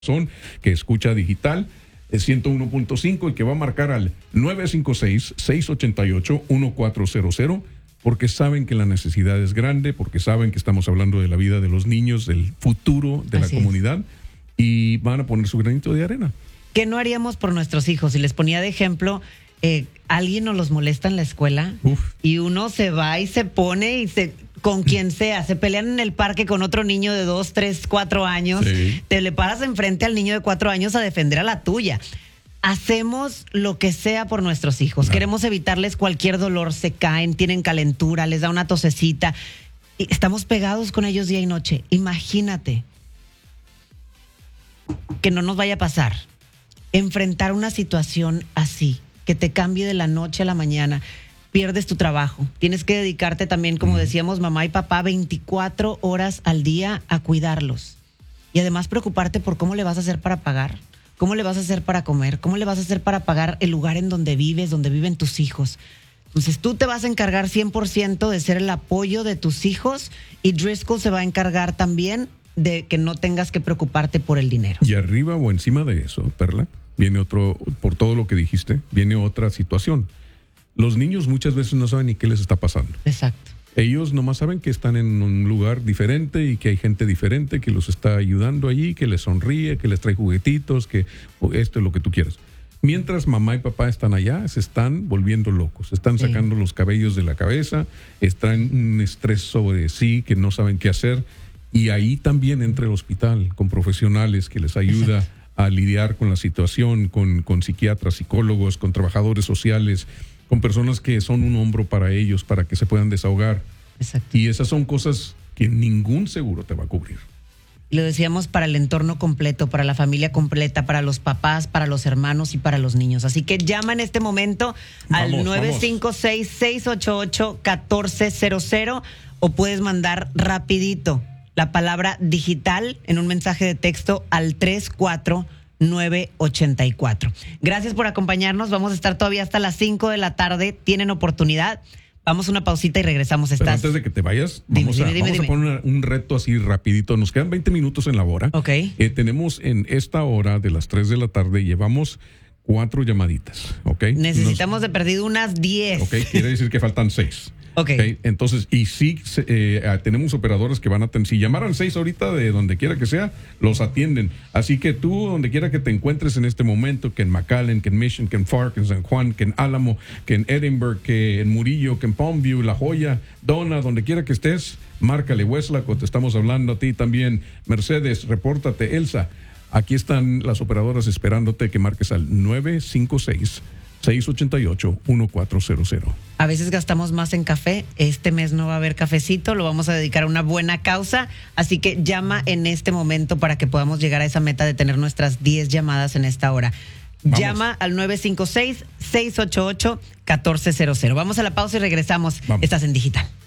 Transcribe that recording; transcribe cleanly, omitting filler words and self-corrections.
que escucha digital 101.5 y que va a marcar al 956-688-1400 porque saben que la necesidad es grande, porque saben que estamos hablando de la vida de los niños, del futuro de la comunidad y van a poner su granito de arena. ¿Qué no haríamos por nuestros hijos? Si les ponía de ejemplo, alguien nos los molesta en la escuela y uno se va y se pone y con quien sea, se pelean en el parque con otro niño de 2, 3, 4 años, te le paras enfrente al niño de 4 años a defender a la tuya. Hacemos lo que sea por nuestros hijos. Queremos evitarles cualquier dolor, se caen, tienen calentura, les da una tosecita. Y estamos pegados con ellos día y noche. Imagínate que no nos vaya a pasar. Enfrentar una situación así, que te cambie de la noche a la mañana. Pierdes tu trabajo. Tienes que dedicarte también, como decíamos, mamá y papá, 24 horas al día a cuidarlos. Y además preocuparte por cómo le vas a hacer para pagar, cómo le vas a hacer para comer, cómo le vas a hacer para pagar el lugar en donde vives, donde viven tus hijos. Entonces tú te vas a encargar 100% de ser el apoyo de tus hijos y Driscoll se va a encargar también de que no tengas que preocuparte por el dinero. Y arriba o encima de eso, Perla, viene otro, por todo lo que dijiste, viene otra situación. Los niños muchas veces no saben ni qué les está pasando. Exacto. Ellos nomás saben que están en un lugar diferente y que hay gente diferente que los está ayudando allí, que les sonríe, que les trae juguetitos, que esto es lo que tú quieras. Mientras mamá y papá están allá, se están volviendo locos, están sacando los cabellos de la cabeza, están en un estrés sobre sí que no saben qué hacer. Y ahí también entra el hospital con profesionales que les ayuda a lidiar con la situación, con psiquiatras, psicólogos, con trabajadores sociales, con personas que son un hombro para ellos, para que se puedan desahogar. Exacto. Y esas son cosas que ningún seguro te va a cubrir. Y lo decíamos para el entorno completo, para la familia completa, para los papás, para los hermanos y para los niños. Así que llama en este momento al 956-688-1400 o puedes mandar rapidito la palabra digital en un mensaje de texto al 34984. Gracias por acompañarnos. Vamos a estar todavía hasta las 5 de la tarde. Tienen oportunidad. Vamos a una pausita y regresamos. Pero antes de que te vayas, vamos a poner un reto así rapidito. Nos quedan 20 minutos en la hora. Okay. Tenemos en esta hora de las 3 de la tarde, llevamos 4 llamaditas. ¿Okay? Necesitamos de perdido unas 10. Okay, quiere decir que faltan 6. Okay. Entonces, y sí, tenemos operadores que van a atender. Si llamaran 6 ahorita, de donde quiera que sea, los atienden. Así que tú, donde quiera que te encuentres en este momento, que en McAllen, que en Mission, que en Fark, que en San Juan, que en Álamo, que en Edinburgh, que en Murillo, que en Palmview, La Joya, Donna, donde quiera que estés, márcale. Westlaco, te estamos hablando a ti también. Mercedes, repórtate. Elsa, aquí están las operadoras esperándote que marques al 956-688-1400. A veces gastamos más en café. Este mes no va a haber cafecito, lo vamos a dedicar a una buena causa. Así que llama en este momento para que podamos llegar a esa meta de tener nuestras 10 llamadas en esta hora. Vamos. Llama al 956-688-1400. Vamos a la pausa y regresamos. Estás en Digital.